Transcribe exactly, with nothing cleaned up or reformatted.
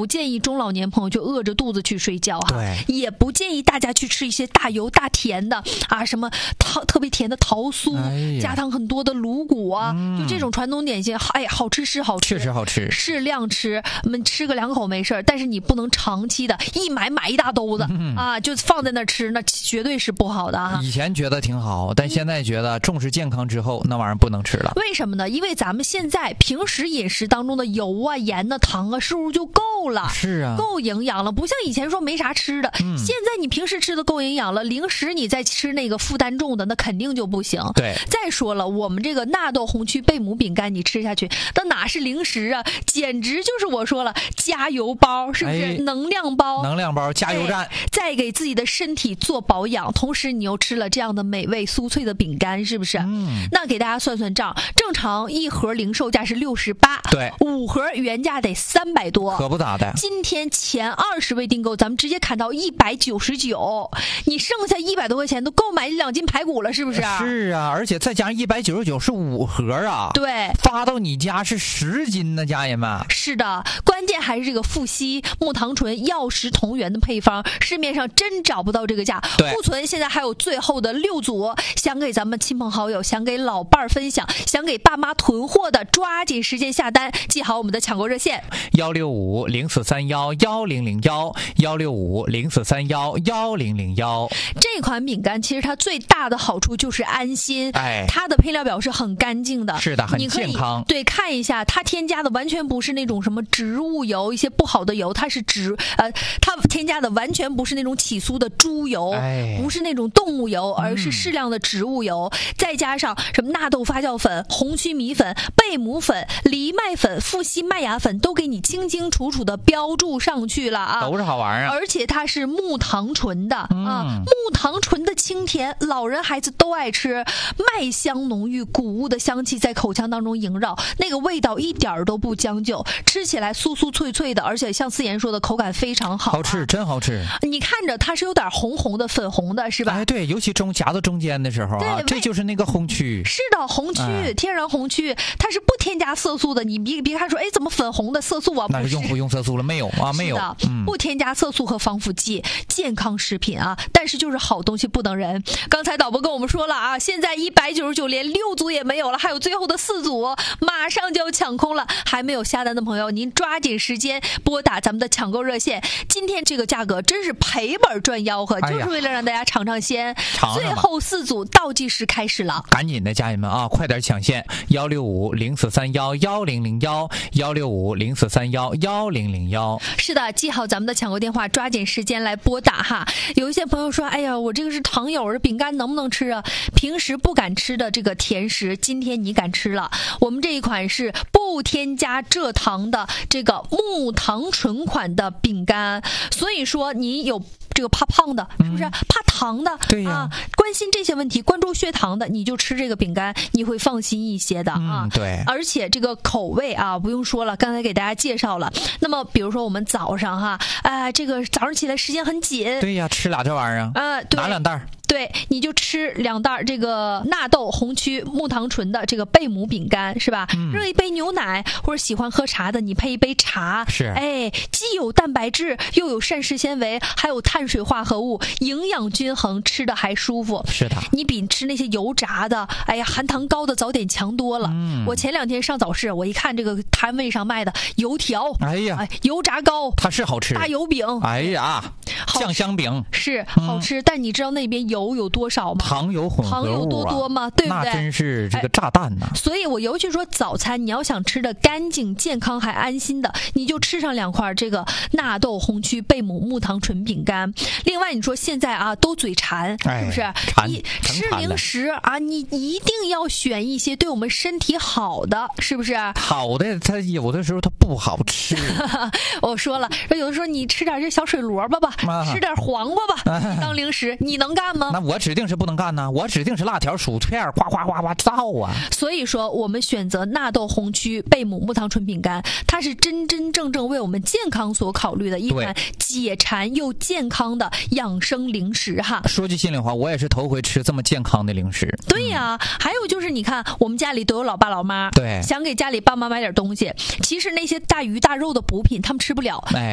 不建议中老年朋友就饿着肚子去睡觉哈， 对， 也不建议大家去吃一些大油大甜的啊，什么糖特别甜的桃酥， 哎、 加糖很多的卤骨啊、 嗯， 就这种传统点心，哎，好吃是好吃， 确实好吃， 适量吃，我们吃个两口没事，但是你不能长期的一买买一大兜子、嗯、啊，就放在那儿吃，那绝对是不好的啊。 以前觉得挺好，但现在觉得重视健康之后，那玩意儿不能吃了。 为什么呢？因为咱们现在平时饮食当中的油啊、盐啊、糖啊，摄入就够了， 是啊， 够营养了，不像以前说没啥吃的、嗯、现在你平时吃的够营养了，零食你再吃那个负担重的，那肯定就不行。 对， 再说了，我们这个纳豆红曲贝母饼干你吃下去，那哪是零食啊，简直就是我说了加油包，是不是、哎、能量包， 能量包，加油站、哎、 再给自己的身体做保养，同时你又吃了这样的美味酥脆的饼干，是不是、 嗯、 那给大家算算账，正常一盒零售价是六十八， 对， 五盒原价得三百多， 可不咋的。 今天前二十位订购咱们直接砍到一百九十九，你剩下一百多块钱都够买两斤排骨了，是不是？ 是啊，而且再加上一百九十九是五盒啊， 对， 发到你家是十斤呢，家人们。 是的，关键还是这个富硒、木糖醇、药食同源的配方，市面上真找不到这个价，库存现在还有最后的六组，想给咱们亲朋好友，想给老伴儿分享，想给爸妈囤货的，抓紧时间下单，记好我们的抢购热线幺六五零四三幺幺零零幺幺六五零四三幺幺零零幺。 这款饼干其实它最大的好处就是安心， 哎， 它的配料表是很干净的， 是的，很健康。 对，看一下它添加的完全不是那种什么植物油，一些不好的油，它是植呃，它添加的完全不是那种起酥的猪油， 哎， 不是那种动物油，而是适量的植物油，嗯、再加上什么纳豆发酵粉、红曲米粉、贝母粉、藜麦粉、富硒麦芽粉都给你清清楚楚的标注上去了啊， 都是好玩意儿。 而且它是木糖醇的、 嗯、 啊，木糖醇的清甜，老人孩子都爱吃，麦香浓郁，谷物的香气在口腔当中萦绕，那个味道一点都不将就，吃起来酥酥脆脆的，而且像思妍说的口感非常好、啊， 好吃，真好吃。 你看着它是有点红红的、粉红的，是吧？ 哎，对，尤其中夹到中间的时候啊，这就是那个红曲。 是的，红曲、哎，天然红曲，它是不添加色素的。你别别看说，哎，怎么粉红的色素啊？ 那是用不用色素了？没有啊，没有。 嗯，不添加色素和防腐剂，健康食品啊。但是就是好东西不等人。刚才导播跟我们说了啊，现在一百九十九连六组也没有了，还有最后的四组，马上就要抢空了。还没有下单的朋友，您抓紧时间拨打咱们的抢购热线。今天这个价格真是赔本赚吆喝，就是为了让大家尝尝鲜。 尝尝最后四组倒计时开始了， 赶紧的，家人们啊，快点抢线！幺六五零四三幺幺零零幺幺六五零四三幺幺零零幺。 是的，记好咱们的抢购电话，抓紧时间来拨打哈。有一些朋友说，哎呀，我这个是糖友的饼干能不能吃啊？平时不敢吃的这个甜食，今天你敢吃了。我们这一款是不添加蔗糖的这个木糖醇款的饼干，所以说你有这个怕胖的，是不是、嗯、怕糖的？ 对呀、 啊，关心这些问题，关注血糖的，你就吃这个饼干，你会放心一些的啊。 嗯、对， 而且这个口味啊，不用说了，刚才给大家介绍了。那么，比如说我们早上哈，啊、呃，这个早上起来时间很紧， 对呀，吃俩这玩意儿啊， 呃，对， 拿两袋。 对，你就吃两袋这个纳豆红曲木糖醇的这个贝母饼干，是吧？嗯、热一杯牛奶，或者喜欢喝茶的，你配一杯茶， 是， 哎，既有蛋白质，又有膳食纤维，还有碳水化合物，营养均衡，吃的还舒服。 是的， 你比吃那些油炸的，哎呀，含糖高的早点强多了。嗯、我前两天上早市，我一看这个摊位上卖的油条， 哎呀， 哎、油炸糕， 它是好吃， 大油饼， 哎呀，酱香饼是好吃，嗯、但你知道那边油有多少吗？ 糖油混合物、啊、 糖油多多吗？对不对？ 那真是这个炸弹呐、啊！ 所以我尤其说早餐，你要想吃的干净、健康还安心的，你就吃上两块这个纳豆红曲贝母木糖醇饼干。另外，你说现在啊都嘴馋，是不是？ 哎、 你吃零食啊，你一定要选一些对我们身体好的，是不是？ 好的，它有的时候它不好吃。 我说了，说有的时候你吃点这小水萝卜吧，啊、吃点黄瓜吧，啊、当零食，你能干吗？ 那我指定是不能干呢，我指定是辣条、薯片，哗哗哗哗造啊！ 所以说，我们选择纳豆红曲贝母木糖醇饼干，它是真真正正为我们健康所考虑的一款解馋又健康的养生零食哈。 说句心里话，我也是头回吃这么健康的零食。 对呀、啊嗯，还有就是你看，我们家里都有老爸老妈， 对， 想给家里爸妈买点东西，其实那些大鱼大肉的补品他们吃不了， 哎。